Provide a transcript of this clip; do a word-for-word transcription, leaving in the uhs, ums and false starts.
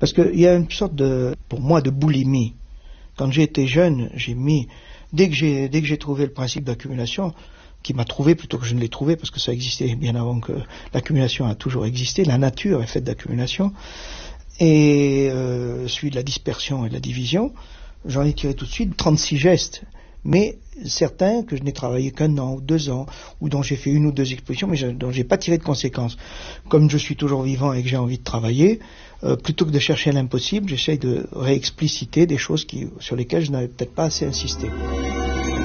Parce qu'il y a une sorte de, pour moi, de boulimie. Quand j'étais jeune, j'ai mis, dès que j'ai, dès que j'ai trouvé le principe d'accumulation, qui m'a trouvé plutôt que je ne l'ai trouvé, parce que ça existait bien avant que l'accumulation a toujours existé, la nature est faite d'accumulation, et euh, celui de la dispersion et de la division, j'en ai tiré tout de suite trente-six gestes, mais certains que je n'ai travaillé qu'un an ou deux ans, ou dont j'ai fait une ou deux expositions, mais je, dont j'ai pas tiré de conséquences. Comme je suis toujours vivant et que j'ai envie de travailler, euh, plutôt que de chercher l'impossible, j'essaye de réexpliciter des choses qui, sur lesquelles je n'avais peut-être pas assez insisté.